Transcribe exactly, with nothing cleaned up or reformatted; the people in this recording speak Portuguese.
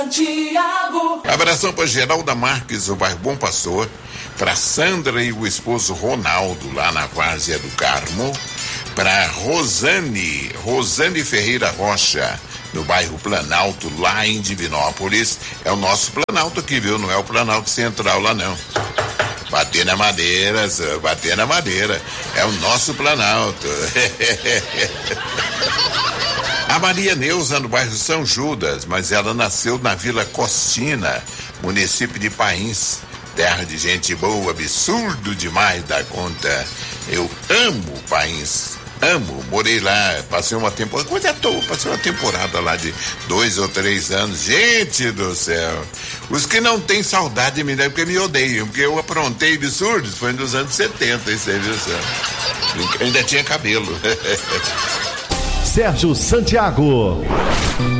Santiago. Abração para Geralda Marques, o bairro Bom Pastor, para Sandra e o esposo Ronaldo, lá na Várzea do Carmo, para Rosane, Rosane Ferreira Rocha, no bairro Planalto, lá em Divinópolis. É o nosso Planalto aqui, viu? Não é o Planalto Central lá, não. Bater na madeira, bater na madeira. É o nosso Planalto. A Maria Neuza, no bairro São Judas, mas ela nasceu na Vila Costina, município de Pains, terra de gente boa, absurdo demais da conta. Eu amo Pains, amo, morei lá, passei uma temporada, quase à toa, passei uma temporada lá de dois ou três anos. Gente do céu, os que não têm saudade de mim, é porque me odeiam, porque eu aprontei absurdos, foi nos anos setenta, isso aí, viu, eu ainda tinha cabelo. Sérgio Santiago.